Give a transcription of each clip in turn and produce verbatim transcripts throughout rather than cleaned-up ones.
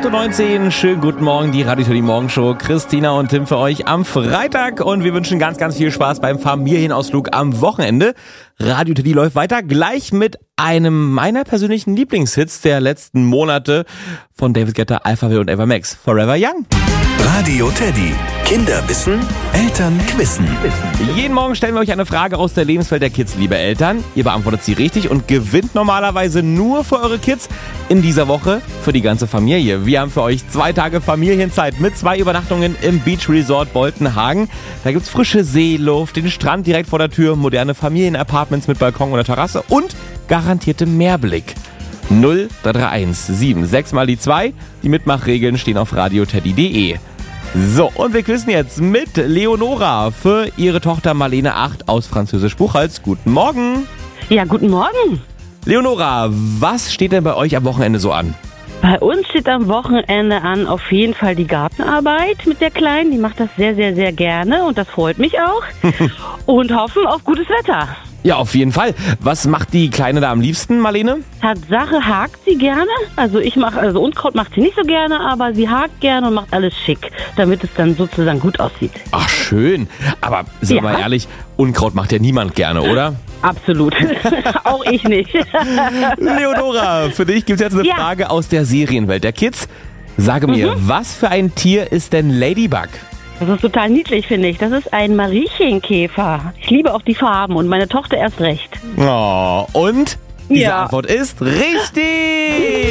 Uhr neunzehn, schönen guten Morgen, die Radio Teddy Morgenshow. Christina und Tim für euch am Freitag und wir wünschen ganz, ganz viel Spaß beim Familienausflug am Wochenende. Radio Teddy läuft weiter, gleich mit einem meiner persönlichen Lieblingshits der letzten Monate von David Guetta, Alphaville und Ava Max, Forever Young. Radio Teddy. Kinder wissen, Eltern quissen. Jeden Morgen stellen wir euch eine Frage aus der Lebenswelt der Kids, liebe Eltern. Ihr beantwortet sie richtig und gewinnt normalerweise nur für eure Kids. In dieser Woche für die ganze Familie. Wir haben für euch zwei Tage Familienzeit mit zwei Übernachtungen im Beach Resort Boltenhagen. Da gibt's frische Seeluft, den Strand direkt vor der Tür, moderne Familienapartments mit Balkon oder Terrasse und garantierte Mehrblick. null drei drei eins sieben sechs mal die zwei. Die Mitmachregeln stehen auf radioteddy punkt de. So, und wir quizzen jetzt mit Leonora für ihre Tochter Marlene acht aus Französisch-Buchholz. Guten Morgen. Ja, guten Morgen. Leonora, was steht denn bei euch am Wochenende so an? Bei uns steht am Wochenende an auf jeden Fall die Gartenarbeit mit der Kleinen. Die macht das sehr, sehr, sehr gerne und das freut mich auch. Und hoffen auf gutes Wetter. Ja, auf jeden Fall. Was macht die Kleine da am liebsten, Marlene? Tatsache hakt sie gerne. Also ich mache, also Unkraut macht sie nicht so gerne, aber sie hakt gerne und macht alles schick, damit es dann sozusagen gut aussieht. Ach, schön. Aber sind wir Ja. mal ehrlich, Unkraut macht ja niemand gerne, oder? Absolut. Auch ich nicht. Leonora, für dich gibt es jetzt eine Ja. Frage aus der Serienwelt der Kids. Sage mir, was für ein Tier ist denn Ladybug? Das ist total niedlich, finde ich. Das ist ein Mariechenkäfer. Ich liebe auch die Farben und meine Tochter erst recht. Oh, und? Diese Ja. Antwort ist richtig!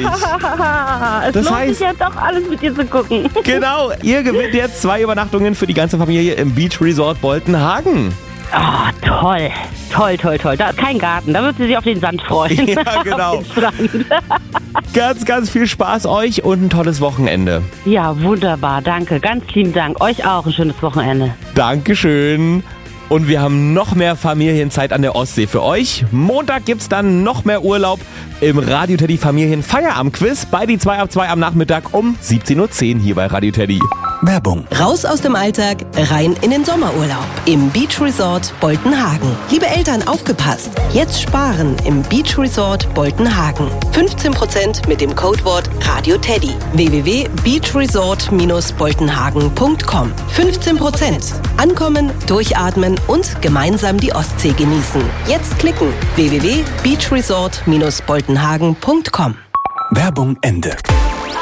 Ja, es Das lohnt heißt- sich ja doch alles mit dir zu gucken. Genau, ihr gewinnt jetzt zwei Übernachtungen für die ganze Familie im Beach Resort Boltenhagen. Oh, toll. Toll, toll, toll. Da ist kein Garten. Da wird sie sich auf den Sand freuen. Ja, genau. Auf den Strand. Ganz, ganz viel Spaß euch und ein tolles Wochenende. Ja, wunderbar. Danke. Ganz lieben Dank. Euch auch ein schönes Wochenende. Dankeschön. Und wir haben noch mehr Familienzeit an der Ostsee für euch. Montag gibt's dann noch mehr Urlaub im Radio Teddy Familien Feierabend-Quiz bei die zwei ab zwei am Nachmittag um siebzehn Uhr zehn hier bei Radio Teddy. Werbung. Raus aus dem Alltag, rein in den Sommerurlaub im Beach Resort Boltenhagen. Liebe Eltern, aufgepasst! Jetzt sparen im Beach Resort Boltenhagen. fünfzehn Prozent mit dem Codewort RADIOTEDDY. w w w punkt beachresort dash boltenhagen punkt com. fünfzehn Prozent. Ankommen, durchatmen und gemeinsam die Ostsee genießen. Jetzt klicken w w w punkt beachresort dash boltenhagen punkt com. Werbung Ende.